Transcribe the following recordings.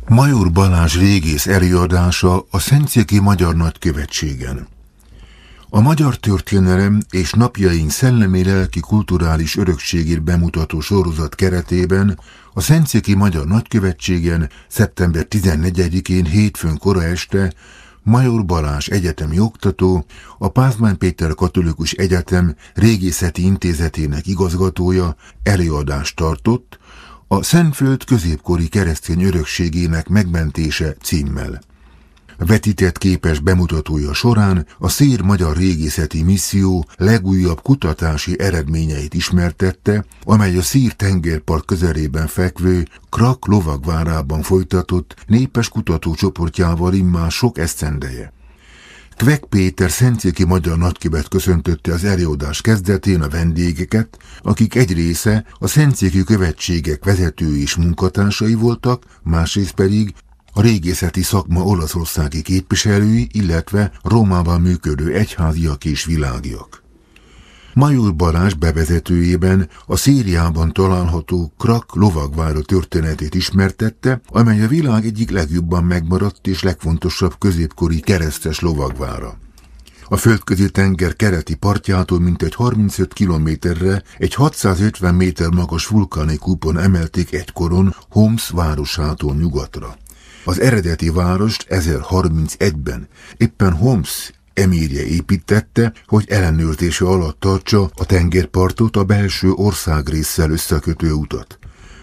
Major Balázs régész előadása a Szentszéki Magyar Nagykövetségen. A magyar történelem és napjaink szellemi-lelki kulturális örökségét bemutató sorozat keretében a Szentszéki Magyar Nagykövetségen szeptember 14-én hétfőn kora este Major Balázs egyetemi oktató, a Pázmány Péter Katolikus Egyetem Régészeti Intézetének igazgatója előadást tartott a Szentföld középkori keresztény örökségének megmentése címmel. A vetített képes bemutatója során a Szér Magyar Régészeti Misszió legújabb kutatási eredményeit ismertette, amely a Szír tengerpart közelében fekvő Krak lovagvárában folytatott népes kutatócsoportjával immár sok esztendeje. Kvek Péter szentszéki magyar nagykövet köszöntötte az előadás kezdetén a vendégeket, akik egy része a szentszéki követségek vezetői és munkatársai voltak, másrészt pedig a régészeti szakma olaszországi képviselői, illetve Rómában működő egyháziak és világiak. Major Balázs bevezetőjében a Szíriában található Krak lovagvára történetét ismertette, amely a világ egyik legjobban megmaradt és legfontosabb középkori keresztes lovagvára. A Földközi-tenger keleti partjától mintegy 35 kilométerre egy 650 méter magas vulkáni kúpon emelték egykoron Homs városától nyugatra. Az eredeti várost 1031-ben éppen Homs emírje építette, hogy ellenőrzése alatt tartsa a tengerpartot, a belső országrésszel összekötő utat.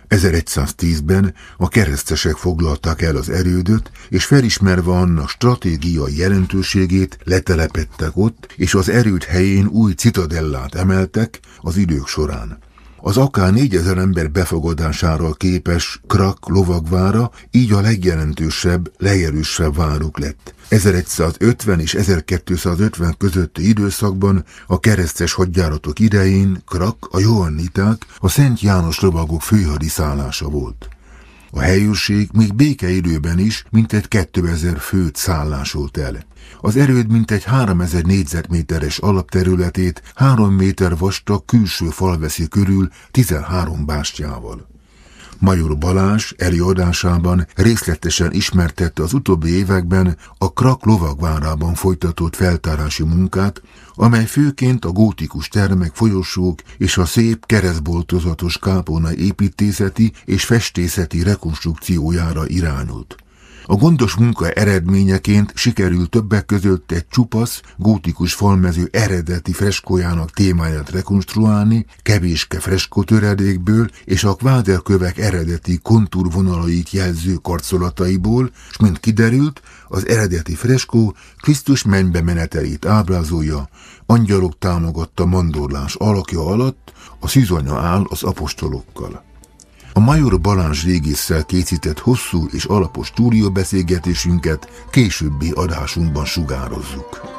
1110-ben a keresztesek foglalták el az erődöt, és felismerve annak stratégiai jelentőségét letelepedtek ott, és az erőd helyén új citadellát emeltek az idők során. Az akár 4000 ember befogadására képes Krak lovagvára így a legjelentősebb, legerősebb váruk lett. 1150 és 1250 közötti időszakban a keresztes hadjáratok idején Krak, a johanniták, a Szent János lovagok főhadiszállása volt. A helyőrség még békeidőben is mintegy 2000 főt szállásolt el. Az erőd mintegy 3000 négyzetméteres alapterületét 3 méter vastag külső fal veszi körül 13 bástyával. Major Balázs előadásában részletesen ismertette az utóbbi években a Krak lovagvárában folytatott feltárási munkát, amely főként a gótikus termek, folyosók és a szép keresztboltozatos kápolna építészeti és festészeti rekonstrukciójára irányult. A gondos munka eredményeként sikerült többek között egy csupasz, gótikus falmező eredeti freskójának témáját rekonstruálni, kevéske freskótöredékből és a kváderkövek eredeti kontúrvonalait jelző karcolataiból, s mint kiderült, az eredeti freskó Krisztus mennybe menetelét ábrázolja, angyalok támogatta mandorlás alakja alatt, a szűzanya áll az apostolokkal. A Major Balázs régésszel készített hosszú és alapos stúdióbeszélgetésünket későbbi adásunkban sugározzuk.